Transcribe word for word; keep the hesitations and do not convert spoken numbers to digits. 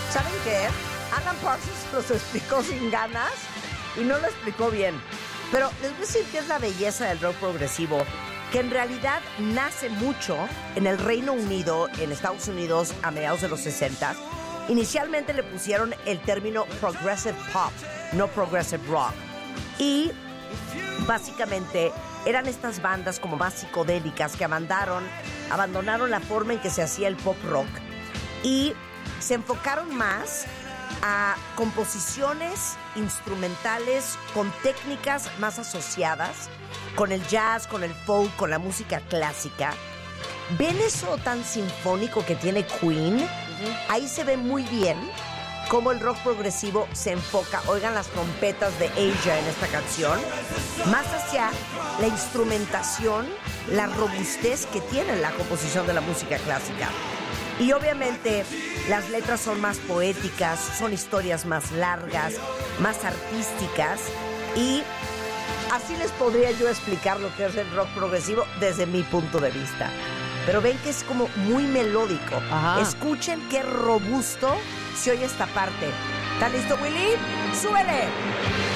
¿Saben qué? Alan Parsons los explicó sin ganas y no lo explicó bien. Pero les voy a decir que es la belleza del rock progresivo, que en realidad nace mucho en el Reino Unido, en Estados Unidos, a mediados de los sesenta. Inicialmente le pusieron el término progressive pop, no progressive rock. Y básicamente eran estas bandas como más psicodélicas que abandonaron, abandonaron la forma en que se hacía el pop rock y se enfocaron más a composiciones instrumentales con técnicas más asociadas con el jazz, con el folk, con la música clásica. ¿Ven eso tan sinfónico que tiene Queen? Uh-huh. Ahí se ve muy bien cómo el rock progresivo se enfoca, oigan las trompetas de Asia en esta canción, más hacia la instrumentación, la robustez que tiene la composición de la música clásica. Y obviamente las letras son más poéticas, son historias más largas, más artísticas, y así les podría yo explicar lo que es el rock progresivo desde mi punto de vista. Pero ven que es como muy melódico. Ajá. Escuchen qué robusto se oye esta parte. ¿Está listo, Willy? ¡Súbele!